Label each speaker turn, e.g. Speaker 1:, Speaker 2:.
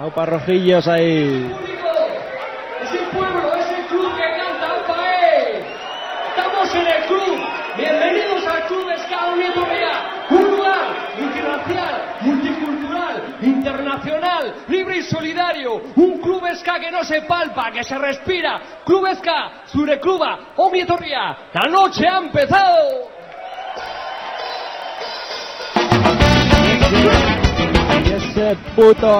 Speaker 1: Parrojillos ahí.
Speaker 2: Es el pueblo, es el club que canta Alfae. Estamos en el club. Bienvenidos al Club Ska Ongi Etorria. Un lugar multirracial, multicultural, internacional, libre y solidario. Un club ska que no se palpa, que se respira. Club Ska, zure kluba, Ongi Etorria. La noche ha empezado.
Speaker 1: Y ese puto